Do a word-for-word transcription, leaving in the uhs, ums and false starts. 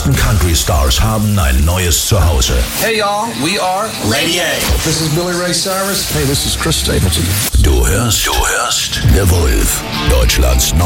größten Country-Stars haben ein neues Zuhause. Hey y'all, we are Lady A. This is Billy Ray Cyrus. Hey, this is Chris Stapleton. Du hörst, du hörst The Wolf, Deutschlands